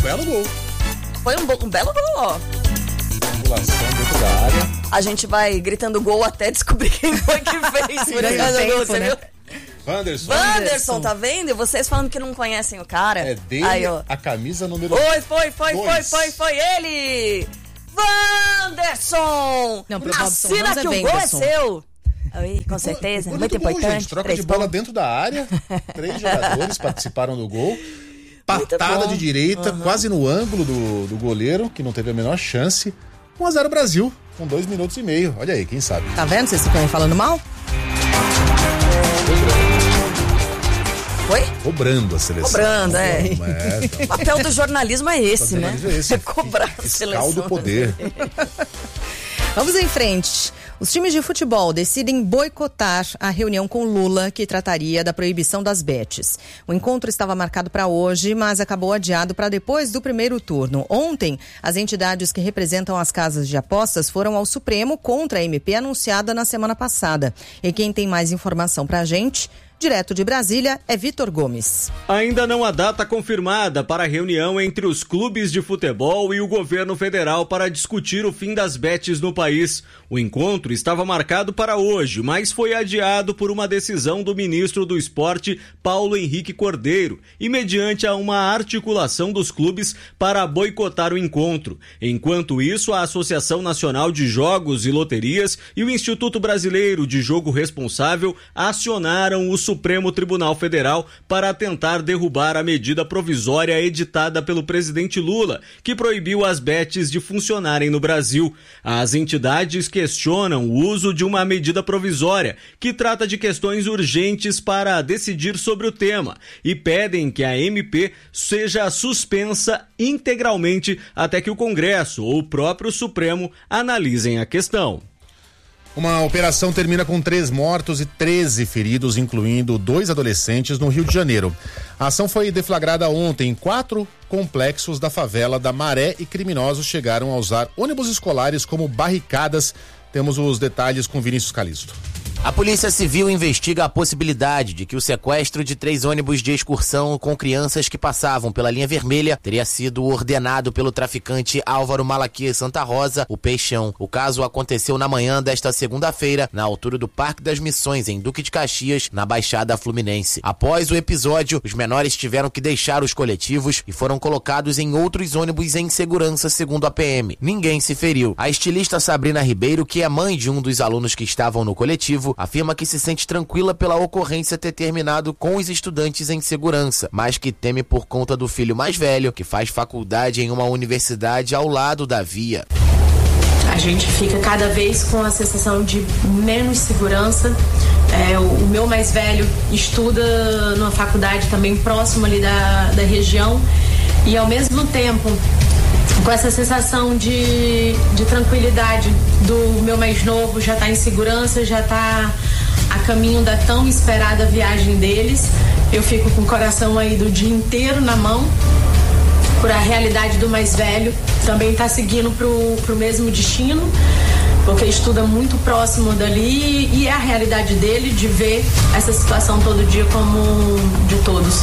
belo gol. Foi um belo gol, ó. Angulação dentro da área. A gente vai gritando gol até descobrir quem foi que fez. Por causa do gol, você viu? Wanderson, tá vendo? E vocês falando que não conhecem o cara. É dele. Aí, ó. A camisa número Foi ele! Wanderson! Não, assina que o gol é seu! Oi, com certeza, muito importante. Gente, troca de bola dentro da área. 3 jogadores participaram do gol. Patada de direita, quase no ângulo do goleiro, que não teve a menor chance. 1-0 Brasil, com 2 minutos e meio. Olha aí, quem sabe. Tá vendo? Vocês ficam falando mal? Oi? Cobrando a seleção. Cobrando, O papel do jornalismo é esse, né? É cobrar a seleção. Fiscal do poder. Vamos em frente. Os times de futebol decidem boicotar a reunião com Lula, que trataria da proibição das bets. O encontro estava marcado para hoje, mas acabou adiado para depois do primeiro turno. Ontem, as entidades que representam as casas de apostas foram ao Supremo contra a MP anunciada na semana passada. E quem tem mais informação para a gente, direto de Brasília, é Vitor Gomes. Ainda não há data confirmada para a reunião entre os clubes de futebol e o governo federal para discutir o fim das bets no país. O encontro estava marcado para hoje, mas foi adiado por uma decisão do ministro do Esporte, Paulo Henrique Cordeiro, e mediante a uma articulação dos clubes para boicotar o encontro. Enquanto isso, a Associação Nacional de Jogos e Loterias e o Instituto Brasileiro de Jogo Responsável acionaram o Supremo Tribunal Federal para tentar derrubar a medida provisória editada pelo presidente Lula, que proibiu as bets de funcionarem no Brasil. As entidades questionam o uso de uma medida provisória, que trata de questões urgentes para decidir sobre o tema, e pedem que a MP seja suspensa integralmente até que o Congresso ou o próprio Supremo analisem a questão. Uma operação termina com 3 mortos e 13 feridos, incluindo 2 adolescentes no Rio de Janeiro. A ação foi deflagrada ontem em 4 complexos da favela da Maré e criminosos chegaram a usar ônibus escolares como barricadas. Temos os detalhes com Vinícius Calisto. A Polícia Civil investiga a possibilidade de que o sequestro de 3 ônibus de excursão com crianças que passavam pela linha vermelha teria sido ordenado pelo traficante Álvaro Malaquias Santa Rosa, o Peixão. O caso aconteceu na manhã desta segunda-feira, na altura do Parque das Missões, em Duque de Caxias, na Baixada Fluminense. Após o episódio, os menores tiveram que deixar os coletivos e foram colocados em outros ônibus em segurança, segundo a PM. Ninguém se feriu. A estilista Sabrina Ribeiro, que é mãe de um dos alunos que estavam no coletivo, afirma que se sente tranquila pela ocorrência ter terminado com os estudantes em segurança, mas que teme por conta do filho mais velho, que faz faculdade em uma universidade ao lado da via. A gente fica cada vez com a sensação de menos segurança. O meu mais velho estuda numa faculdade também próximo ali da região e ao mesmo tempo com essa sensação de tranquilidade do meu mais novo, já está em segurança, já está a caminho da tão esperada viagem deles. Eu fico com o coração aí do dia inteiro na mão por a realidade do mais velho, também está seguindo pro mesmo destino, porque estuda muito próximo dali e é a realidade dele de ver essa situação todo dia como de todos.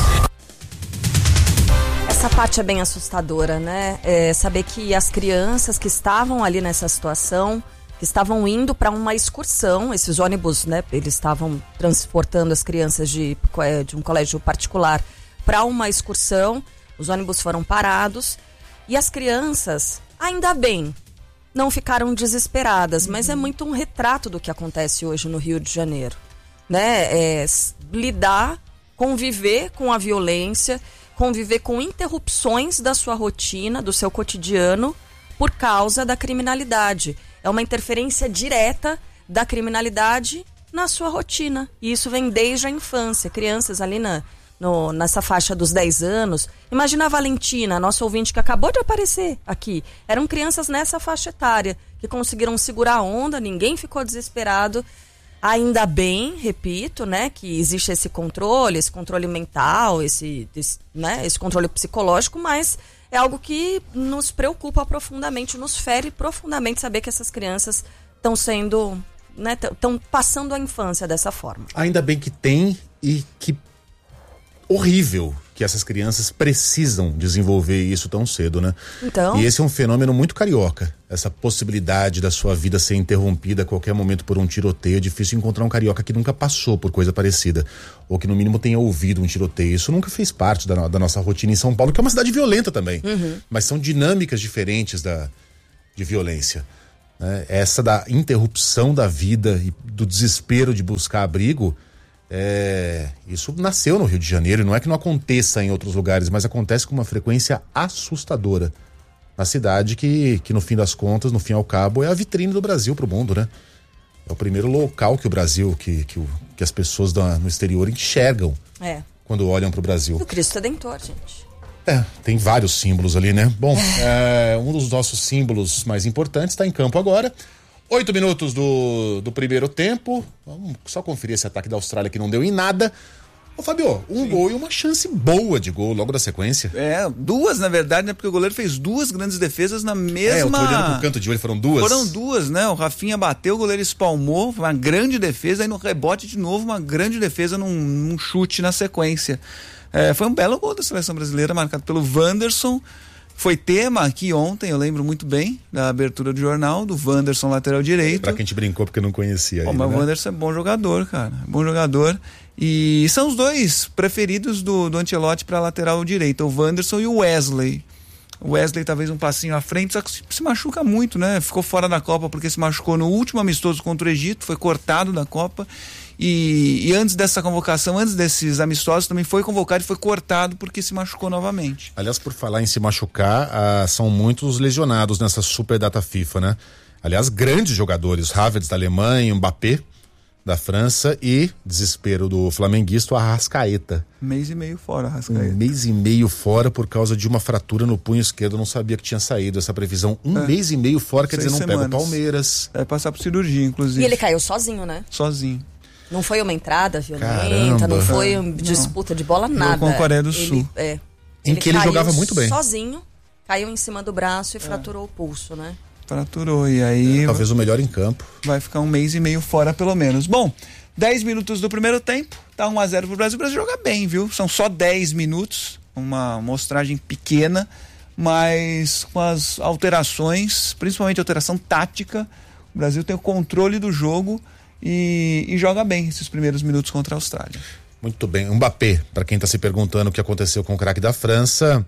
Essa parte é bem assustadora, né? Saber que as crianças que estavam ali nessa situação, que estavam indo para uma excursão, esses ônibus, né? Eles estavam transportando as crianças de um colégio particular para uma excursão, os ônibus foram parados e as crianças, ainda bem, não ficaram desesperadas, mas é muito um retrato do que acontece hoje no Rio de Janeiro, né? Lidar, conviver com a violência, conviver com interrupções da sua rotina, do seu cotidiano, por causa da criminalidade. É uma interferência direta da criminalidade na sua rotina. E isso vem desde a infância. Crianças ali nessa faixa dos 10 anos. Imagina a Valentina, nossa ouvinte que acabou de aparecer aqui. Eram crianças nessa faixa etária que conseguiram segurar a onda, ninguém ficou desesperado. Ainda bem, repito, né, que existe esse controle mental, esse controle psicológico, mas é algo que nos preocupa profundamente, nos fere profundamente saber que essas crianças estão sendo, né, estão passando a infância dessa forma. Ainda bem que tem e que horrível que essas crianças precisam desenvolver isso tão cedo, né? Então... E esse é um fenômeno muito carioca, essa possibilidade da sua vida ser interrompida a qualquer momento por um tiroteio. É difícil encontrar um carioca que nunca passou por coisa parecida, ou que no mínimo tenha ouvido um tiroteio. Isso nunca fez parte da nossa rotina em São Paulo, que é uma cidade violenta também, mas são dinâmicas diferentes de violência. Essa da interrupção da vida e do desespero de buscar abrigo, isso nasceu no Rio de Janeiro, e não é que não aconteça em outros lugares, mas acontece com uma frequência assustadora na cidade que no fim das contas, no fim ao cabo, é a vitrine do Brasil pro mundo, né? É o primeiro local que o Brasil, que as pessoas no exterior enxergam quando olham pro Brasil. O Cristo Redentor, gente. Tem vários símbolos ali, né? Bom, um dos nossos símbolos mais importantes está em campo agora. 8 minutos do primeiro tempo. Vamos só conferir esse ataque da Austrália que não deu em nada. Ô Fabio, gol e uma chance boa de gol logo da sequência. Duas na verdade, né? Porque o goleiro fez duas grandes defesas na mesma... eu tô olhando pro canto de olho, foram duas. Foram duas, né? O Rafinha bateu, o goleiro espalmou, uma grande defesa, aí no rebote de novo uma grande defesa num chute na sequência. Foi um belo gol da seleção brasileira, marcado pelo Wanderson. Foi tema aqui ontem, eu lembro muito bem, da abertura do jornal, do Wanderson, lateral direito. Pra quem te brincou, porque eu não conhecia ele, mas né? O Wanderson é bom jogador, cara. Bom jogador. E são os dois preferidos do Ancelotti pra lateral direita, o Wanderson e o Wesley. O Wesley talvez um passinho à frente, só que se machuca muito, né? Ficou fora da Copa porque se machucou no último amistoso contra o Egito, foi cortado da Copa. E antes dessa convocação, antes desses amistosos, também foi convocado e foi cortado porque se machucou novamente. Aliás, por falar em se machucar, são muitos lesionados nessa super data FIFA, né? Aliás, grandes jogadores, Havertz da Alemanha, Mbappé da França e, desespero do flamenguista, o Arrascaeta. Mês e meio fora, Arrascaeta. Mês e meio fora por causa de uma fratura no punho esquerdo. Eu não sabia que tinha saído essa previsão. Mês e meio fora, quer dizer, não pega o Palmeiras. Vai passar por cirurgia, inclusive. E ele caiu sozinho, né? Sozinho. Não foi uma entrada violenta, Caramba. não foi disputa de bola, nada. Com a Coreia do Sul. Em que ele jogava muito bem. Sozinho, caiu em cima do braço e fraturou o pulso, né? Fraturou, e aí... Talvez o melhor em campo. Vai ficar um mês e meio fora, pelo menos. Bom, 10 minutos do primeiro tempo, tá 1-0 pro Brasil. O Brasil joga bem, viu? São só 10 minutos, uma amostragem pequena, mas com as alterações, principalmente a alteração tática, o Brasil tem o controle do jogo e joga bem esses primeiros minutos contra a Austrália. Muito bem. Mbappé, para quem está se perguntando o que aconteceu com o craque da França,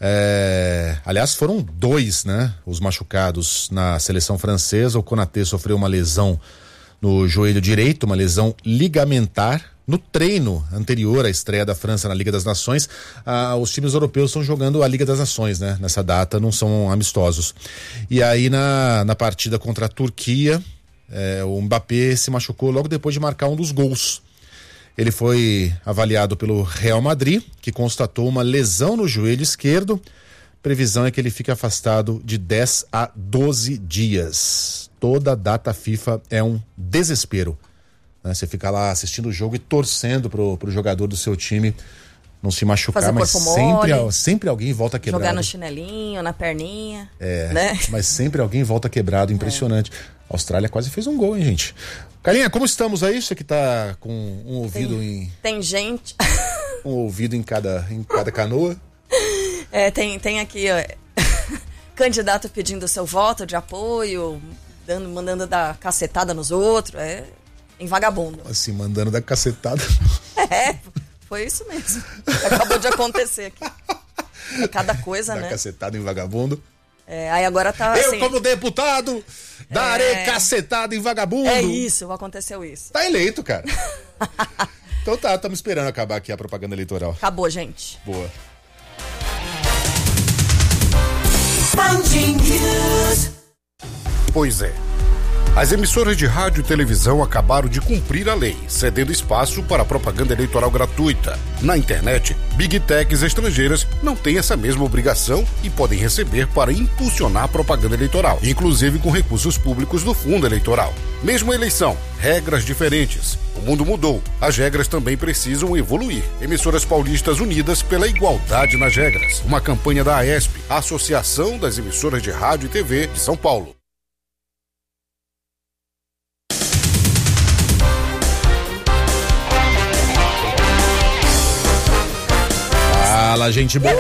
aliás, foram 2, né? Os machucados na seleção francesa. O Konaté sofreu uma lesão no joelho direito, uma lesão ligamentar. No treino anterior à estreia da França na Liga das Nações, os times europeus estão jogando a Liga das Nações, né? Nessa data, não são amistosos. E aí na partida contra a Turquia, o Mbappé se machucou logo depois de marcar um dos gols. Ele foi avaliado pelo Real Madrid, que constatou uma lesão no joelho esquerdo. Previsão é que ele fique afastado de 10 a 12 dias. Toda data FIFA é um desespero, né? Você fica lá assistindo o jogo e torcendo pro jogador do seu time não se machucar, mas sempre alguém volta quebrado. Jogar no chinelinho, na perninha, né? Mas sempre alguém volta quebrado, impressionante. A Austrália quase fez um gol, hein, gente? Carlinha, como estamos aí? Você que tá com um ouvido Tem gente... um ouvido em cada canoa. Tem aqui, ó, candidato pedindo seu voto de apoio, mandando dar cacetada nos outros, em vagabundo. Assim, mandando dar cacetada. Foi isso mesmo. Acabou de acontecer aqui. Cada coisa, né? Dar cacetada em vagabundo. Aí agora tá Eu, assim, como deputado, darei cacetada em vagabundo. Aconteceu isso. Tá eleito, cara. Então tá, estamos esperando acabar aqui a propaganda eleitoral. Acabou, gente. Boa. Pois é. As emissoras de rádio e televisão acabaram de cumprir a lei, cedendo espaço para propaganda eleitoral gratuita. Na internet, Big Techs estrangeiras não têm essa mesma obrigação e podem receber para impulsionar a propaganda eleitoral, inclusive com recursos públicos do fundo eleitoral. Mesma eleição, regras diferentes. O mundo mudou, as regras também precisam evoluir. Emissoras paulistas unidas pela igualdade nas regras. Uma campanha da AESP, a Associação das Emissoras de Rádio e TV de São Paulo. Fala, gente boa.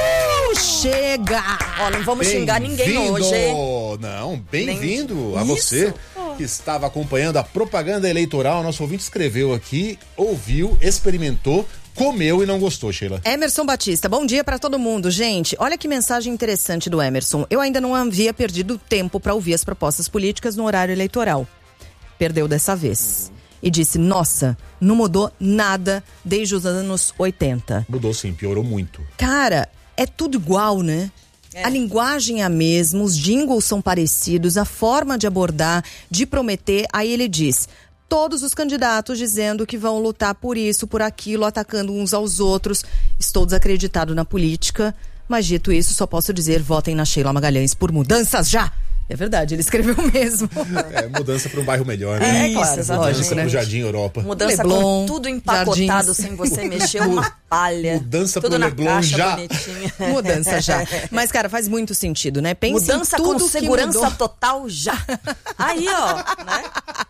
Chega! Ó, não vamos xingar ninguém hoje. Não, bem-vindo a Isso. você que estava acompanhando a propaganda eleitoral. Nosso ouvinte escreveu aqui, ouviu, experimentou, comeu e não gostou, Sheila. Emerson Batista, bom dia pra todo mundo. Gente, olha que mensagem interessante do Emerson. Eu ainda não havia perdido tempo pra ouvir as propostas políticas no horário eleitoral. Perdeu dessa vez. E disse, nossa, não mudou nada desde os anos 80. Mudou sim, piorou muito. Cara, é tudo igual, né? A linguagem é a mesma, os jingles são parecidos, a forma de abordar, de prometer. Aí ele diz, todos os candidatos dizendo que vão lutar por isso, por aquilo, atacando uns aos outros. Estou desacreditado na política, mas dito isso, só posso dizer, votem na Sheila Magalhães por mudanças já! É verdade, ele escreveu mesmo. Mudança para um bairro melhor, né? É, claro, Mudança né? pro Jardim Europa. Mudança Leblon, com tudo empacotado, Jardins. sem você mexer uma palha. Mudança tudo pro na Leblon caixa, já. bonitinha. Mudança já. Mas, cara, faz muito sentido, né? Pense Mudança em tudo com segurança que mudou. total já. Aí, ó, né?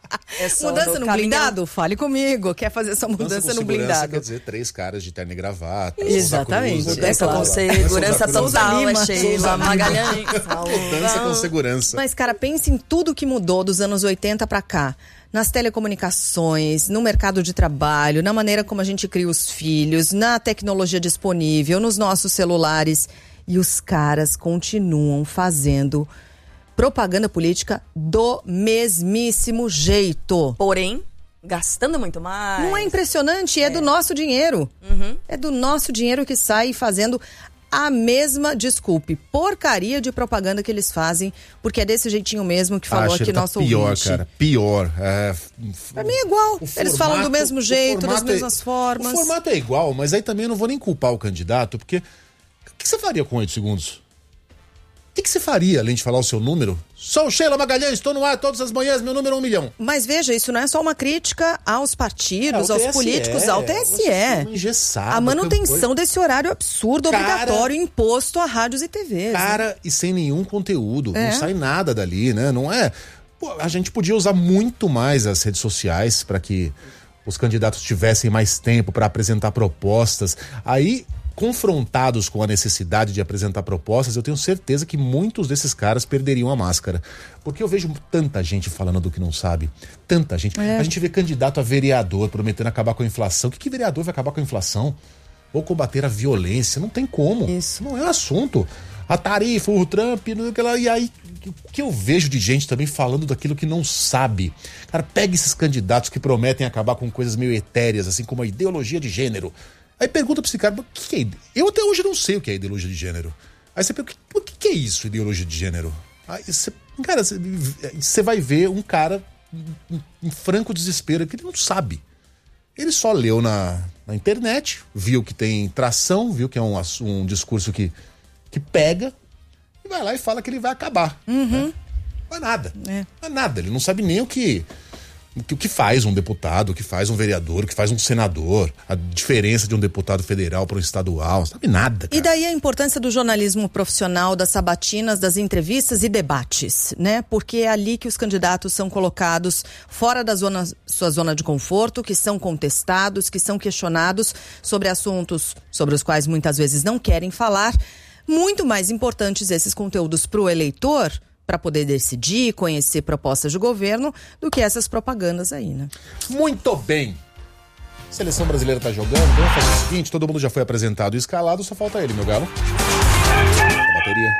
É só Mudança do no caminhão. blindado? Fale comigo. Quer fazer essa mudança com no segurança blindado? quer dizer 3 caras de terno e gravata. Exatamente. Souza Cruz, Mudança claro. com segurança Souza total, Lima. é Sheila Magalhães. Mudança com segurança. Mas, cara, pense em tudo que mudou dos anos 80 pra cá. Nas telecomunicações, no mercado de trabalho, na maneira como a gente cria os filhos, na tecnologia disponível, nos nossos celulares. E os caras continuam fazendo propaganda política do mesmíssimo jeito. Porém, gastando muito mais. Não é impressionante? É do nosso dinheiro. É do nosso dinheiro que sai fazendo a mesma, desculpe, porcaria de propaganda que eles fazem, porque é desse jeitinho mesmo que falou aqui tá nosso pior, ouvinte. cara, pior. Pra mim é igual. Eles falam do mesmo jeito, das formato mesmas formas. O formato é igual, mas aí também eu não vou nem culpar o candidato, porque o que você faria com 8 segundos? O que você faria, além de falar o seu número? Sou Sheila Magalhães, estou no ar todas as manhãs, meu número é 1 milhão. Mas veja, isso não é só uma crítica aos partidos, aos políticos, ao TSE. A manutenção desse horário absurdo, obrigatório, imposto a rádios e TVs. Cara, e sem nenhum conteúdo, não sai nada dali, né? Não é... Pô, a gente podia usar muito mais as redes sociais para que os candidatos tivessem mais tempo para apresentar propostas. Aí, confrontados com a necessidade de apresentar propostas, eu tenho certeza que muitos desses caras perderiam a máscara. Porque eu vejo tanta gente falando do que não sabe. Tanta gente. A gente vê candidato a vereador prometendo acabar com a inflação. Que vereador vai acabar com a inflação? Ou combater a violência? Não tem como. Isso. Não é um assunto. A tarifa, o Trump, e aí o que eu vejo de gente também falando daquilo que não sabe. Cara, pega esses candidatos que prometem acabar com coisas meio etéreas, assim como a ideologia de gênero. Aí pergunta pra esse cara, o que é? Eu até hoje não sei o que é ideologia de gênero. Aí você pergunta, o que é isso, ideologia de gênero? Aí você, cara, você vai ver um cara em franco desespero, que ele não sabe. Ele só leu na internet, viu que tem tração, viu que é um discurso que pega, e vai lá e fala que ele vai acabar. Né? Não é nada. Não é nada. Ele não sabe nem o que faz um deputado, o que faz um vereador, o que faz um senador, a diferença de um deputado federal para um estadual, não sabe nada, cara. E daí a importância do jornalismo profissional, das sabatinas, das entrevistas e debates, né? Porque é ali que os candidatos são colocados fora da sua zona de conforto, que são contestados, que são questionados sobre assuntos sobre os quais muitas vezes não querem falar. Muito mais importantes esses conteúdos para o eleitor, para poder decidir, conhecer propostas de governo, do que essas propagandas aí, né? Muito bem. A seleção brasileira tá jogando, então vamos fazer o seguinte, todo mundo já foi apresentado e escalado, só falta ele, meu galo. A bateria.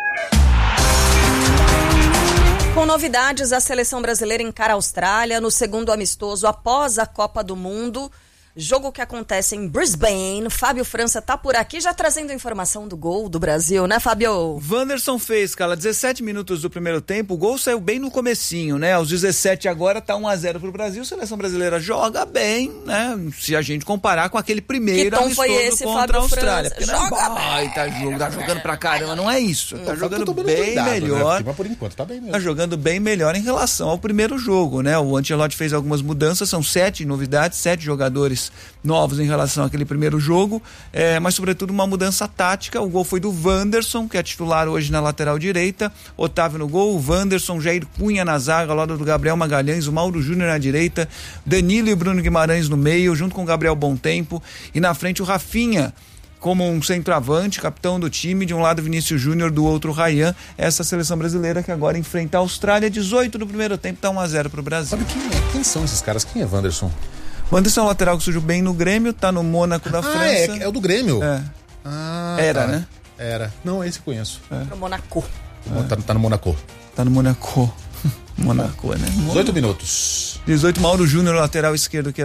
Com novidades, a seleção brasileira encara a Austrália no segundo amistoso após a Copa do Mundo. Jogo que acontece em Brisbane. Fábio França tá por aqui já trazendo informação do gol do Brasil, né, Fábio? Wanderson fez, cara, 17 minutos do primeiro tempo, o gol saiu bem no comecinho, né? Aos 17 agora tá 1-0 pro Brasil, a seleção brasileira joga bem, né? Se a gente comparar com aquele primeiro amistoso contra a Austrália. Porque tá jogando pra caramba, não é isso. Tá jogando bem melhor. Né? Mas por enquanto tá bem mesmo. Tá jogando bem melhor em relação ao primeiro jogo, né? O Ancelotti fez algumas mudanças, são 7 novidades, 7 jogadores novos em relação àquele primeiro jogo, mas sobretudo uma mudança tática. O gol foi do Wanderson, que é titular hoje na lateral direita, Otávio no gol, o Wanderson, Jair Cunha na zaga, ao lado do Gabriel Magalhães, o Mauro Júnior na direita, Danilo e Bruno Guimarães no meio, junto com o Gabriel Bontempo, e na frente o Rafinha, como um centroavante, capitão do time, de um lado Vinícius Júnior, do outro Ryan. Essa seleção brasileira que agora enfrenta a Austrália, 18 do primeiro tempo, tá 1-0 pro Brasil. Sabe quem são esses caras? Quem é Wanderson? Wanderson é um lateral que surgiu bem no Grêmio, tá no Mônaco da França. É o do Grêmio? Era, tá. né? Era. Não, esse eu conheço. Pro Monaco. Tá no Monaco. Tá no Monaco. Monaco, né? 18 minutos. 18, Mauro Júnior, lateral esquerdo, que